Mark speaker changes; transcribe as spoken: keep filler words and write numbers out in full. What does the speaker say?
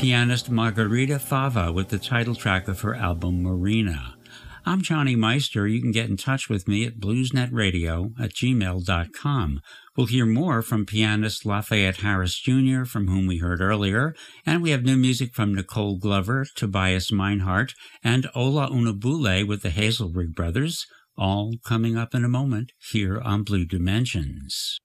Speaker 1: pianist Margarita Fava with the title track of her album Marina. I'm Johnny Meister. You can get in touch with me at bluesnetradio at gmail dot com. We'll hear more from pianist Lafayette Harris Junior, from whom we heard earlier, and we have new music from Nicole Glover, Tobias Meinhardt, and Ola Unabule with the Hazelrig Brothers, all coming up in a moment here on Blue Dimensions.